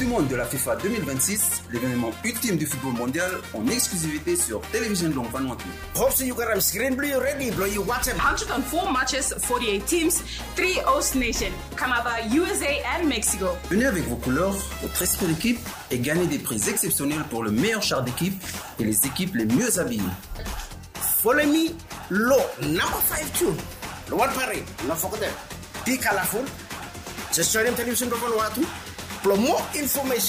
du monde de la FIFA 2026, l'événement ultime du football mondial en exclusivité sur Télévision Long Vanuatu. Hope you got a screen blue ready, blow you watch 104 matches, 48 teams, 3 host nations, Canada, USA and Mexico. Venez avec vos couleurs, votre esprit d'équipe et gagnez des prix exceptionnels pour le meilleur char d'équipe et les équipes les mieux habillées. Follow me, low number 52. The one parade, not forget. Be colorful. Just join Television Long Vanuatu. For more information.